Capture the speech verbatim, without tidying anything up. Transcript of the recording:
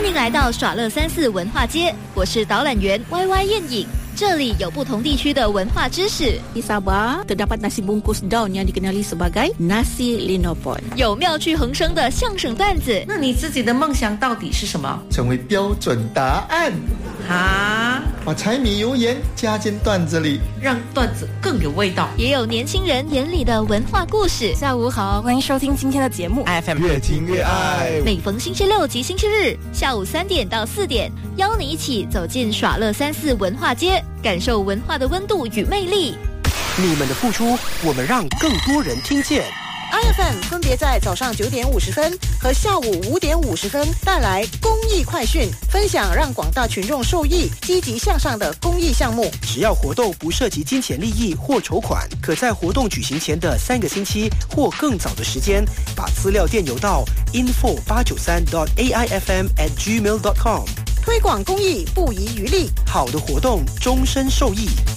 迎来到耍乐三四文化街，我是导览员 Y Y 燕影。这里有不同地区的文化知识。 Di Sabah terdapat nasi bungkus daun yang dikenali sebagai nasi linopon。 有妙趣横生的相声段子。 那你自己的梦想到底是什么？ 成为标准答案。 啊， 把柴米油盐加进段子里， 让段子更有味道。 也有年轻人眼里的文化故事。 下午好，欢迎收听今天的节目 F M 越听越爱。 每逢星期六及星期日下午三点到四点，邀你一起走进耍乐三四文化街，感受文化的温度与魅力。 你们的付出，我们让更多人听见。 I F M 分别在早上九点五十分和下午五点五十分带来公益快讯，分享让广大群众受益、积极向上的公益项目。 只要活动不涉及金钱利益或筹款，可在活动举行前的三个星期或更早的时间，把资料电邮到 info 八九三 dot a i f m at gmail dot com。 推广公益不遗余力， 好的活动终身受益。